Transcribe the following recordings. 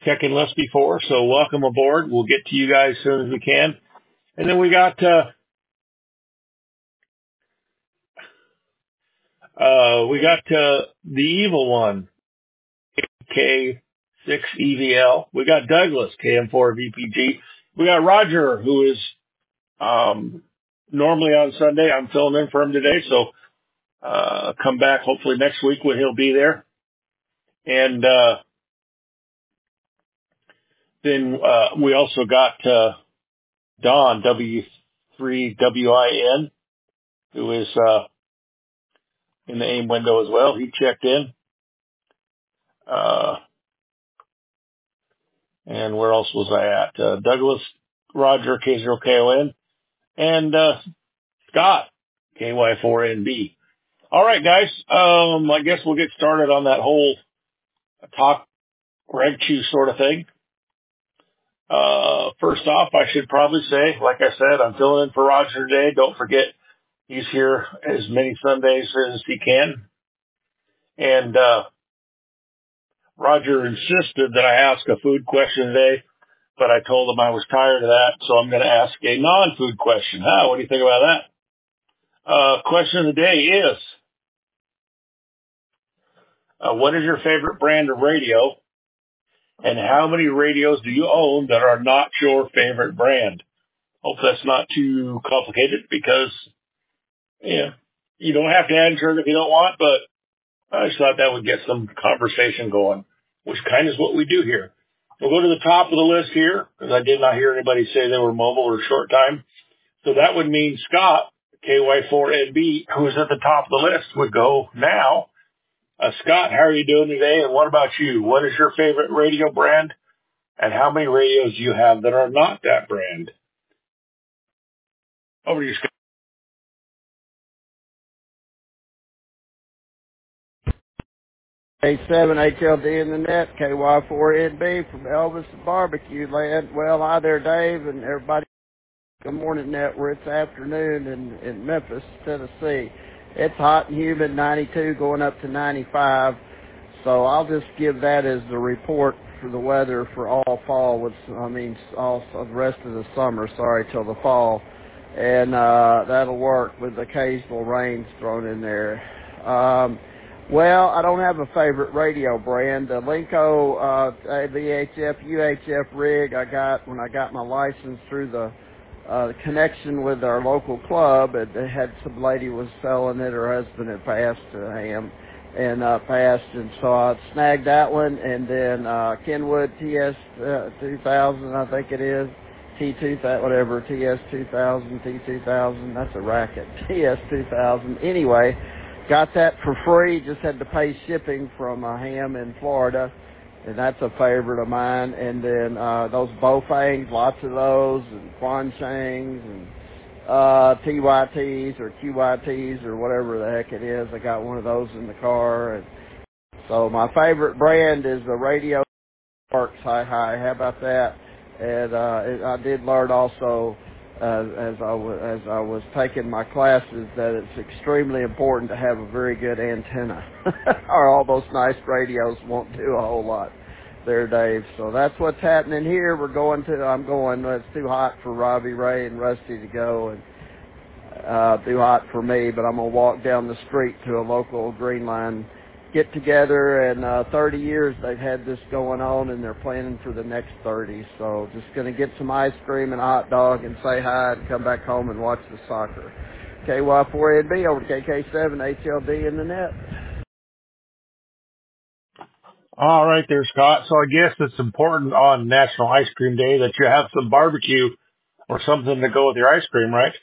checking list before, so welcome aboard. We'll get to you guys as soon as we can. And then we got the evil one, K6EVL. We got Douglas, KM4VPG. We got Roger, who is normally on Sunday. I'm filling in for him today, so come back hopefully next week when he'll be there. And then we also got Don, W3WIN, who is in the AIM window as well. He checked in. And where else was I at? Douglas, Roger, K0KON, and Scott, KY4NB. All right, guys. I guess we'll get started on that whole talk Greg Chew sort of thing. First off, I should probably say, like I said, I'm filling in for Roger today. Don't forget, he's here as many Sundays as he can. And Roger insisted that I ask a food question today, but I told him I was tired of that, so I'm going to ask a non-food question. What do you think about that? Question of the day is, what is your favorite brand of radio, and how many radios do you own that are not your favorite brand? Hope that's not too complicated, because you don't have to answer it if you don't want, but I just thought that would get some conversation going, which kind of is what we do here. We'll go to the top of the list here, because I did not hear anybody say they were mobile or short time. So that would mean Scott, KY4NB, who is at the top of the list, would go now. Scott, how are you doing today? And what about you? What is your favorite radio brand? And how many radios do you have that are not that brand? Over to you, Scott. K7HLD in the net, KY4NB from Elvis Barbecue Land. Well, hi there, Dave, and everybody. Good morning, net, where it's afternoon in Memphis, Tennessee. It's hot and humid, 92 going up to 95. So I'll just give that as the report for the weather for all fall, all the rest of the summer, till the fall. And that'll work with occasional rains thrown in there. Well, I don't have a favorite radio brand. The Linco VHF, UHF rig I got when I got my license through the connection with our local club. It had some lady was selling it. Her husband had passed and so I snagged that one. And then Kenwood TS 2000, I think it is. T2000, whatever, TS 2000, T2000. That's a racket. TS 2000. Anyway. Got that for free, just had to pay shipping from Ham in Florida, and that's a favorite of mine. And then those Baofangs, lots of those, and Quanshangs, and TYTs or QYTs or whatever the heck it is. I got one of those in the car. And so my favorite brand is the Radio Works Hi-Hi. How about that? And I did learn also, as I was taking my classes, that it's extremely important to have a very good antenna, or all those nice radios won't do a whole lot there, Dave. So that's what's happening here. I'm going. It's too hot for Robbie Ray and Rusty to go, and too hot for me. But I'm gonna walk down the street to a local Green Line get together, and 30 years they've had this going on, and they're planning for the next 30. So just going to get some ice cream and a hot dog and say hi and come back home and watch the soccer. KY4NB over to KK7HLD in the net. All right there, Scott. So I guess it's important on National Ice Cream Day that you have some barbecue or something to go with your ice cream, right?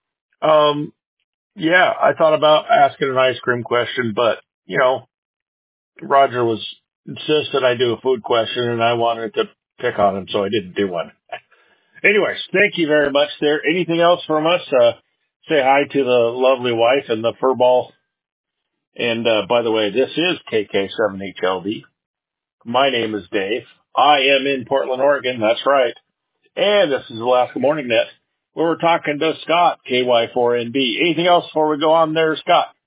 Yeah, I thought about asking an ice cream question, but, Roger was insisted I do a food question, and I wanted to pick on him, so I didn't do one. Anyways, thank you very much there. Anything else from us? Say hi to the lovely wife and the furball. And by the way, this is KK7HLD. My name is Dave. I am in Portland, Oregon. That's right. And this is Alaska Morning Net, where we're talking to Scott, KY4NB. Anything else before we go on there, Scott?